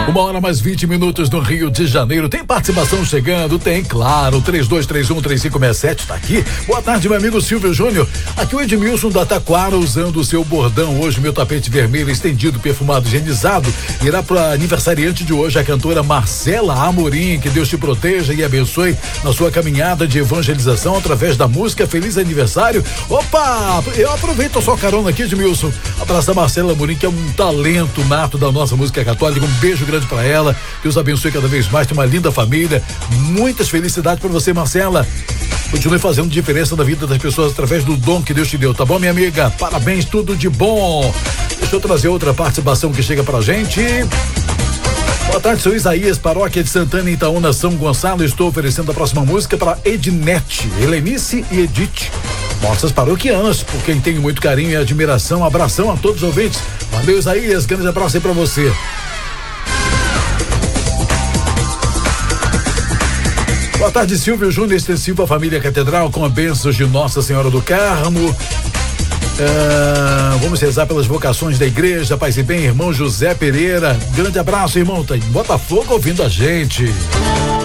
1h mais 20 minutos no Rio de Janeiro. Tem participação chegando? Tem, claro. 3231-3567 tá aqui. Boa tarde, meu amigo Silvio Júnior. Aqui o Edmilson da Taquara usando o seu bordão. Hoje meu tapete vermelho estendido, perfumado, higienizado. Irá para aniversariante de hoje, a cantora Marcela Amorim. Que Deus te proteja e abençoe na sua caminhada de evangelização através da música. Feliz aniversário. Opa! Eu aproveito a sua carona aqui, Edmilson. Abraçar Marcela Amorim, que é um talento nato da nossa música católica. Um beijo grande pra ela, Deus abençoe cada vez mais, tem uma linda família, muitas felicidades pra você, Marcela, continue fazendo diferença na vida das pessoas através do dom que Deus te deu, tá bom, minha amiga? Parabéns, tudo de bom. Deixa eu trazer outra participação que chega pra gente. Boa tarde, sou Isaías, paróquia de Santana, Itaúna, São Gonçalo. Estou oferecendo a próxima música para Ednete, Helenice e Edith, nossas paroquianas, por quem tenho muito carinho e admiração. Abração a todos os ouvintes. Valeu, Isaías, grande abraço aí pra você. Boa tarde, Silvio Júnior, extensivo à família Catedral, com a bênçãos de Nossa Senhora do Carmo. Vamos rezar pelas vocações da igreja, paz e bem, irmão José Pereira. Grande abraço, irmão, tá em Botafogo ouvindo a gente.